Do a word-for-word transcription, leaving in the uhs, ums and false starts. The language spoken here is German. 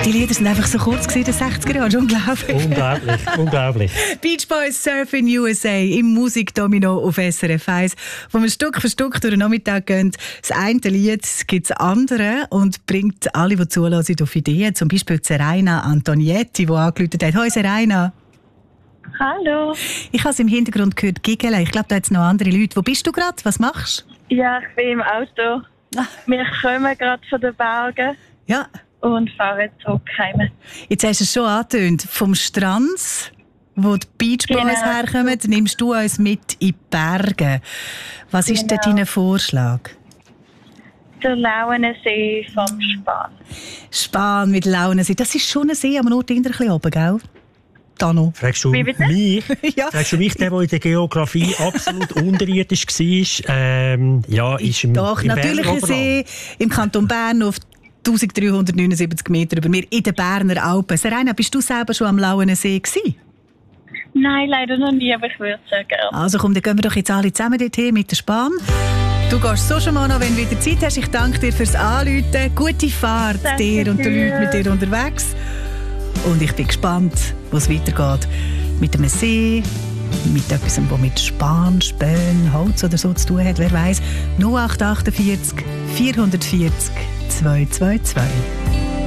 Die Lieder sind einfach so kurz gewesen, in den sechziger Jahren. Unglaublich. Unglaublich, unglaublich. Beach Boys Surf in U S A im Musikdomino auf S R F eins, wo wir Stück für Stück durch den Nachmittag gehen. Das eine Lied gibt es andere und bringt alle, die zulassen, auf Ideen. Zum Beispiel Serena Antonietti, die angerufen hat. Hoi Serena. Hallo. Ich habe es im Hintergrund gehört, giggeln. Ich glaube, da hat es noch andere Leute. Wo bist du gerade? Was machst du? Ja, ich bin im Auto. Ah. Wir kommen gerade von den Bergen. Ja. Und fahren zurück heim. Jetzt hast du es schon angetönt. Vom Strand, wo die Beach Boys genau. herkommen, nimmst du uns mit in die Berge. Was genau. ist denn dein Vorschlag? Der Lauenensee vom Spahn. Spahn mit Lauenensee. Das ist schon ein See, aber nur ein bisschen oben, gell? Dano. Fragst du mich? ja. Fragst du mich, der, der in der Geografie absolut unterirdisch war? Ähm, ja, ist im, Doch, im natürlich ein See im Kanton Bern auf eintausenddreihundertneunundsiebzig Meter über mir in den Berner Alpen. Serena, bist du selber schon am Lauenensee gewesen? Nein, leider noch nie, aber ich würde sehr gerne. Also komm, dann gehen wir doch jetzt alle zusammen dorthin mit der Spahn. Du gehst so schon mal noch, wenn du wieder Zeit hast. Ich danke dir fürs Anrufen. Gute Fahrt danke dir und den Leuten mit dir unterwegs. Und ich bin gespannt, wo es weitergeht. Mit einem See, mit etwas, das mit Span, Spähen, Holz oder so zu tun hat. Wer weiss. null acht acht vier vier vier vierzig zwei zwei zwei.